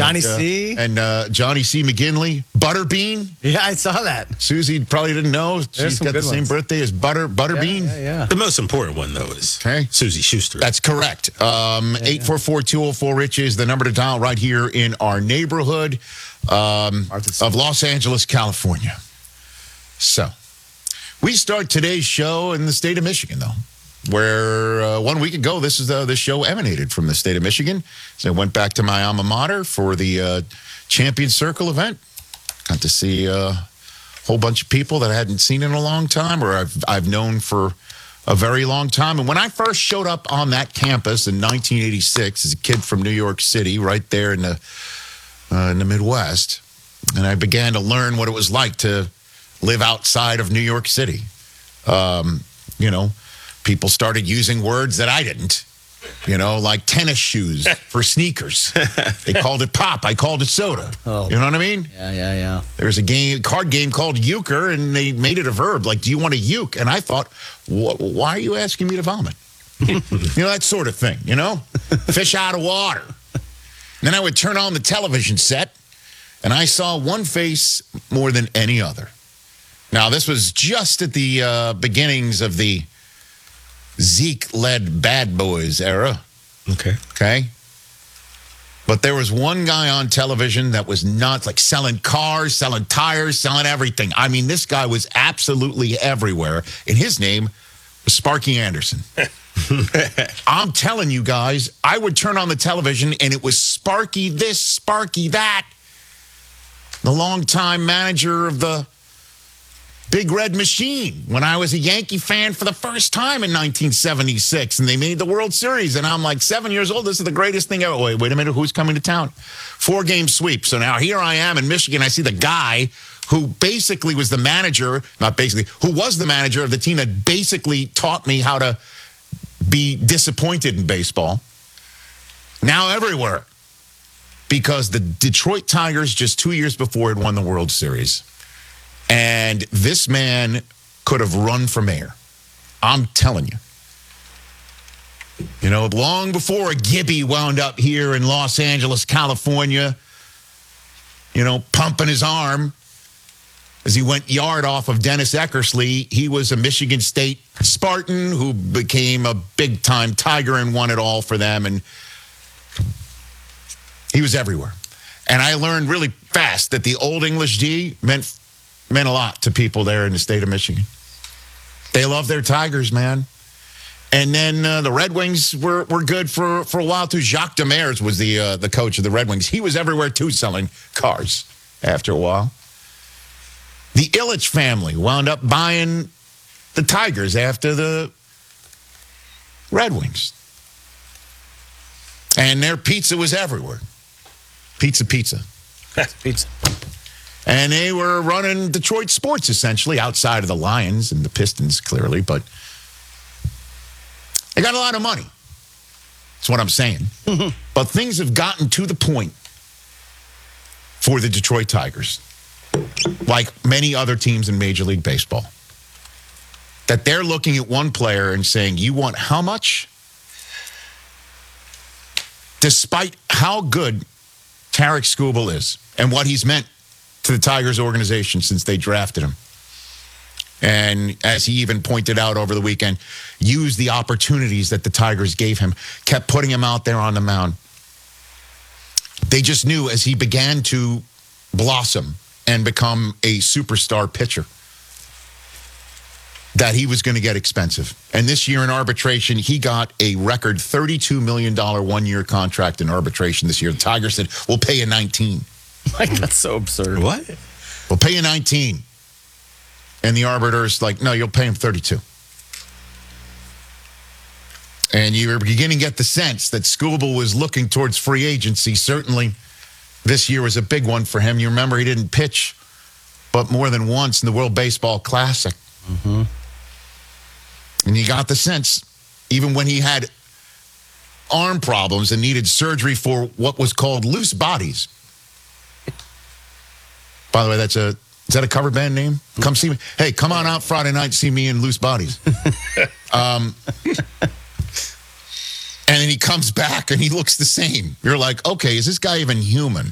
Johnny C. And Johnny C. McGinley. Butterbean. Yeah, I saw that. Susie probably didn't know. She's some got the good same ones. birthday as Butterbean. Yeah. The most important one, though, is Okay. Susie Schuster. That's correct. 844-204-RICH is the number to dial right here in our neighborhood of Los Angeles, California. So, we start today's show in the state of Michigan, though, where 1 week ago, this show emanated from the state of Michigan. So I went back to my alma mater for the Champion Circle event. Got to see a whole bunch of people that I hadn't seen in a long time or I've known for a very long time. And when I first showed up on that campus in 1986 as a kid from New York City, right there in the Midwest, and I began to learn what it was like to live outside of New York City. People started using words that I didn't, like tennis shoes for sneakers. They called it pop. I called it soda. Oh. You know what I mean? Yeah. There's a card game called euchre, and they made it a verb. Like, do you want to uke? And I thought, why are you asking me to vomit? That sort of thing, Fish out of water. Then I would turn on the television set, and I saw one face more than any other. Now, this was just at the beginnings of the Zeke-led Bad Boys era. Okay? But there was one guy on television that was not like selling cars, selling tires, selling everything. I mean, this guy was absolutely everywhere. And his name was Sparky Anderson. I'm telling you guys, I would turn on the television and it was Sparky this, Sparky that. The longtime manager of the Big Red Machine when I was a Yankee fan for the first time in 1976, and they made the World Series, and I'm like 7 years old. This is the greatest thing ever. Wait a minute, who's coming to town? 4-game sweep. So now here I am in Michigan. I see the guy who basically was the manager, who was the manager of the team that basically taught me how to be disappointed in baseball. Now everywhere. Because the Detroit Tigers just 2 years before had won the World Series. And this man could have run for mayor. I'm telling you. Long before Gibby wound up here in Los Angeles, California, pumping his arm as he went yard off of Dennis Eckersley. He was a Michigan State Spartan who became a big-time Tiger and won it all for them. And he was everywhere. And I learned really fast that the Old English D meant a lot to people there in the state of Michigan. They love their Tigers, man. And then the Red Wings were good for a while, too. Jacques Demers was the coach of the Red Wings. He was everywhere, too, selling cars after a while. The Ilitch family wound up buying the Tigers after the Red Wings. And their pizza was everywhere. Pizza. And they were running Detroit sports, essentially, outside of the Lions and the Pistons, clearly. But they got a lot of money. That's what I'm saying. But things have gotten to the point for the Detroit Tigers, like many other teams in Major League Baseball, that they're looking at one player and saying, you want how much? Despite how good Tarik Skubal is and what he's meant to the Tigers organization since they drafted him. And as he even pointed out over the weekend, used the opportunities that the Tigers gave him, kept putting him out there on the mound. They just knew as he began to blossom and become a superstar pitcher that he was going to get expensive. And this year in arbitration, he got a record $32 million one-year contract in arbitration this year. The Tigers said, we'll pay you 19. Like, that's so absurd. What? We'll pay you 19. And the arbiter's like, no, you'll pay him 32. And you were beginning to get the sense that Skubal was looking towards free agency. Certainly, this year was a big one for him. You remember he didn't pitch but more than once in the World Baseball Classic. Mm-hmm. And you got the sense, even when he had arm problems and needed surgery for what was called loose bodies. By the way, is that a cover band name? Come see me. Hey, come on out Friday night and see me in Loose Bodies. And then he comes back and he looks the same. You're like, okay, is this guy even human?